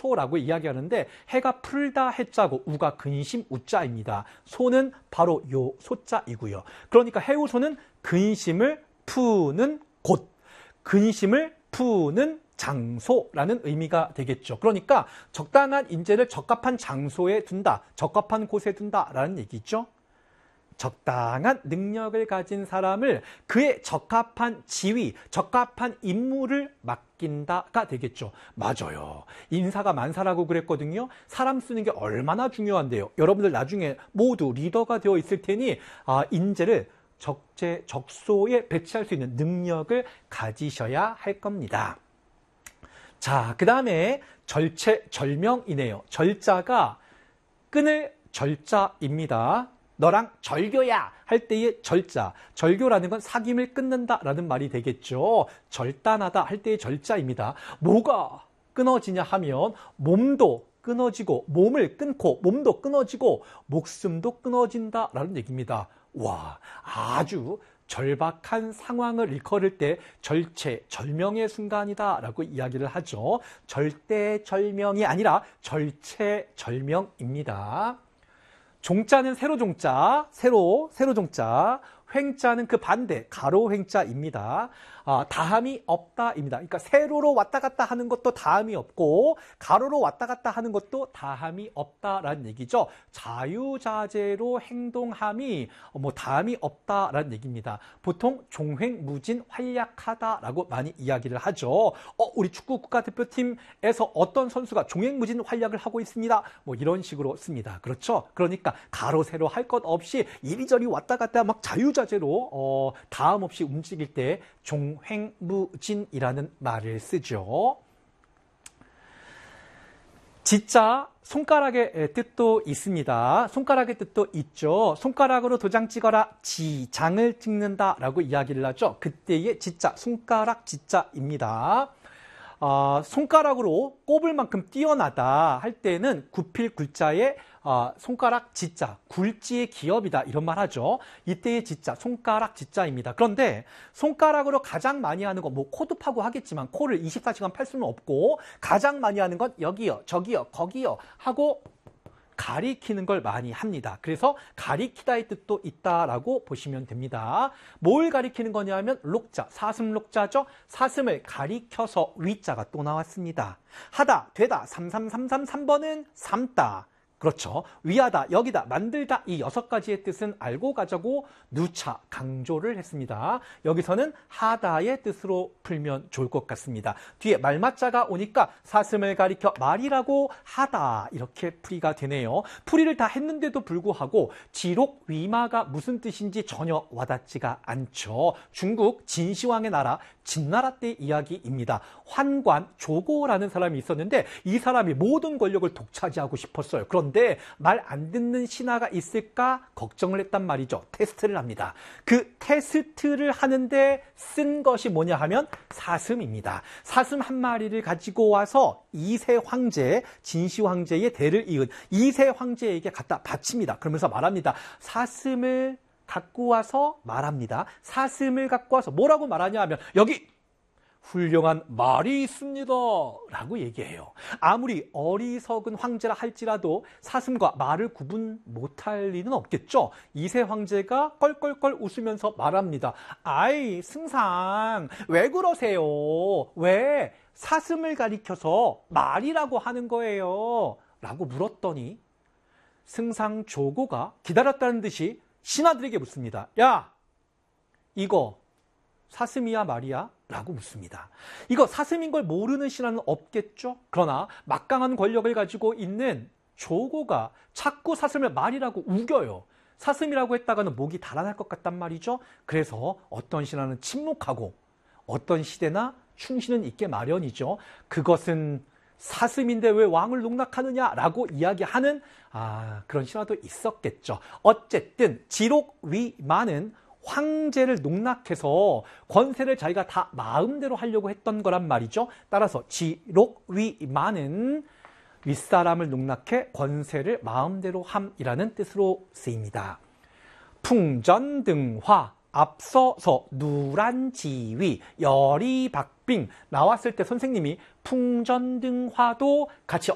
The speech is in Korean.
장소라고 이야기하는데 해가 풀다 해자고 우가 근심 우자입니다. 소는 바로 요 소자이고요. 그러니까 해우소는 근심을 푸는 곳, 근심을 푸는 장소라는 의미가 되겠죠. 그러니까 적당한 인재를 적합한 장소에 둔다, 적합한 곳에 둔다라는 얘기죠. 적당한 능력을 가진 사람을 그의 적합한 지위, 적합한 임무를 맡긴다가 되겠죠. 맞아요. 인사가 만사라고 그랬거든요. 사람 쓰는 게 얼마나 중요한데요. 여러분들 나중에 모두 리더가 되어 있을 테니 인재를 적소에 배치할 수 있는 능력을 가지셔야 할 겁니다. 자, 그 다음에 절체절명이네요. 절자가 끊을 절자입니다. 너랑 절교야 할 때의 절자. 절교라는 건 사귐을 끊는다라는 말이 되겠죠. 절단하다 할 때의 절자입니다. 뭐가 끊어지냐 하면 몸도 끊어지고 몸을 끊고 몸도 끊어지고 목숨도 끊어진다라는 얘기입니다. 와, 아주 절박한 상황을 일컬을 때 절체절명의 순간이다라고 이야기를 하죠. 절대절명이 아니라 절체절명입니다. 종자는 세로종자, 세로종자, 횡자는 그 반대, 가로횡자입니다. 다함이 없다입니다. 그러니까 세로로 왔다 갔다 하는 것도 다함이 없고 가로로 왔다 갔다 하는 것도 다함이 없다라는 얘기죠. 자유자재로 행동함이 다함이 없다라는 얘기입니다. 보통 종횡무진 활약하다라고 많이 이야기를 하죠. 우리 축구 국가대표팀에서 어떤 선수가 종횡무진 활약을 하고 있습니다. 이런 식으로 씁니다. 그렇죠? 그러니까 가로 세로 할 것 없이 이리저리 왔다 갔다 막 자유자재로 다함 없이 움직일 때 종횡무진이라는 말을 쓰죠. 지자, 손가락의 뜻도 있습니다. 손가락의 뜻도 있죠. 손가락으로 도장 찍어라, 지장을 찍는다라고 이야기를 하죠. 그때의 지자, 손가락 지자입니다. 손가락으로 꼽을 만큼 뛰어나다 할 때는 구필 굴자에 손가락 지자, 굴지의 기업이다 이런 말 하죠. 이때의 지자, 손가락 지자입니다. 그런데 손가락으로 가장 많이 하는 거 코도 파고 하겠지만 코를 24시간 팔 수는 없고 가장 많이 하는 건 여기요, 저기요, 거기요 하고 가리키는 걸 많이 합니다. 그래서 가리키다의 뜻도 있다라고 보시면 됩니다. 뭘 가리키는 거냐면 록자, 사슴록자죠. 사슴을 가리켜서 위자가 또 나왔습니다. 하다, 되다, 3번은 삼다. 그렇죠. 위하다, 여기다, 만들다 이 6가지의 뜻은 알고 가자고 누차 강조를 했습니다. 여기서는 하다의 뜻으로 풀면 좋을 것 같습니다. 뒤에 말맞자가 오니까 사슴을 가리켜 말이라고 하다 이렇게 풀이가 되네요. 풀이를 다 했는데도 불구하고 지록 위마가 무슨 뜻인지 전혀 와닿지가 않죠. 중국 진시황의 나라 진나라 때 이야기입니다. 환관 조고라는 사람이 있었는데 이 사람이 모든 권력을 독차지하고 싶었어요. 그런데 말 안 듣는 신하가 있을까 걱정을 했단 말이죠. 테스트를 합니다. 그 테스트를 하는데 쓴 것이 뭐냐 하면 사슴입니다. 사슴 한 마리를 가지고 와서 2세 황제, 진시 황제의 대를 이은 2세 황제에게 갖다 바칩니다. 그러면서 말합니다. 사슴을 갖고 와서 말합니다. 사슴을 갖고 와서 뭐라고 말하냐 하면 여기 훌륭한 말이 있습니다 라고 얘기해요. 아무리 어리석은 황제라 할지라도 사슴과 말을 구분 못할 리는 없겠죠. 2세 황제가 껄껄껄 웃으면서 말합니다. 아이 승상 왜 그러세요? 왜 사슴을 가리켜서 말이라고 하는 거예요? 라고 물었더니 승상 조고가 기다렸다는 듯이 신하들에게 묻습니다. 야, 이거 사슴이야 말이야? 라고 묻습니다. 이거 사슴인 걸 모르는 신하는 없겠죠? 그러나 막강한 권력을 가지고 있는 조고가 자꾸 사슴을 말이라고 우겨요. 사슴이라고 했다가는 목이 달아날 것 같단 말이죠. 그래서 어떤 신하는 침묵하고 어떤 시대나 충신은 있게 마련이죠. 그것은 사슴인데 왜 왕을 농락하느냐라고 이야기하는 그런 신하도 있었겠죠. 어쨌든 지록위만은 황제를 농락해서 권세를 자기가 다 마음대로 하려고 했던 거란 말이죠. 따라서 지록위만은 윗사람을 농락해 권세를 마음대로 함이라는 뜻으로 쓰입니다. 풍전등화, 앞서서 누란지위, 열이박빙 나왔을 때 선생님이 풍전등화도 같이